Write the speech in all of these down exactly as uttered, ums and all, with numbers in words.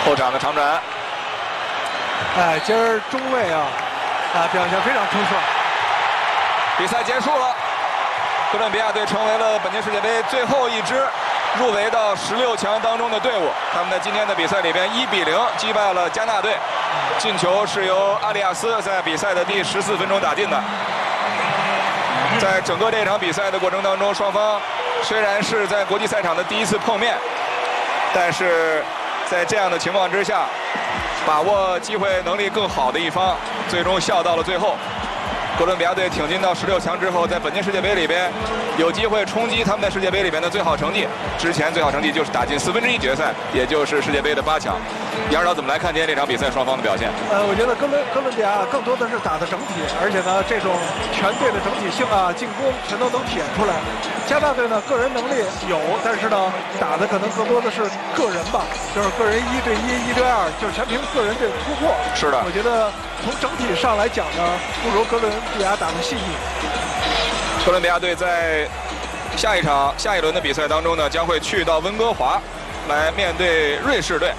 后场的长传。 哎，今儿中卫啊，啊表现非常出色。 比赛结束了，哥伦比亚队成为了本届世界杯最后一支入围到十六强当中的队伍。他们在今天的比赛里边一比零击败了加纳队，进球是由阿里亚斯在比赛的第十四分钟打进的。在整个这场比赛的过程当中，双方虽然是在国际赛场的第一次碰面，但是在这样的情况之下，把握机会能力更好的一方最终笑到了最后。哥伦比亚队挺进到十六强之后，在本届世界杯里边有机会冲击他们在世界杯里边的最好成绩。之前最好成绩就是打进四分之一决赛，也就是世界杯的八强。杨指导怎么来看今天这场比赛双方的表现？ 呃，我觉得哥伦哥伦比亚更多的是打的整体，而且呢，这种全队的整体性啊、进攻全都能体现出来。加纳队呢，个人能力有，但是呢，打的可能更多的是个人吧，就是个人一对一、一对二，就是全凭个人这个突破。 是的， 我觉得从整体上来讲呢，不如哥伦比亚打的细腻。 哥伦比亚队在下一场下一轮的比赛当中呢，将会去到温哥华来面对瑞士队。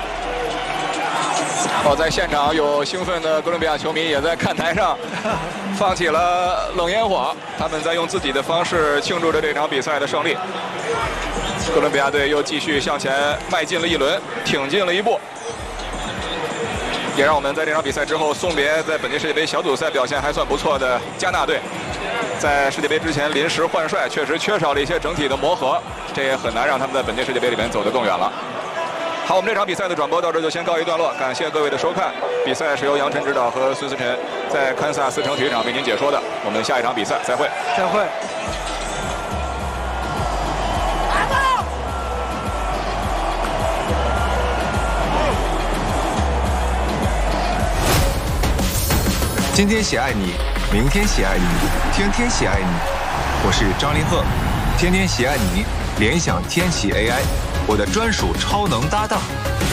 哦，在现场有兴奋的哥伦比亚球迷也在看台上放起了冷烟火，他们在用自己的方式庆祝着这场比赛的胜利。哥伦比亚队又继续向前迈进了一轮，挺进了一步，也让我们在这场比赛之后送别在本届世界杯小组赛表现还算不错的加纳队。在世界杯之前临时换帅，确实缺少了一些整体的磨合，这也很难让他们在本届世界杯里面走得更远了。好，我们这场比赛的转播到这就先告一段落，感谢各位的收看。比赛是由杨晨指导和孙思晨在堪萨斯城体育场为您解说的。我们下一场比赛再会。 再会。 今天喜爱你，明天喜爱你，天天喜爱你。我是张林鹤，天天喜爱你，联想天启 A I， 我的专属超能搭档。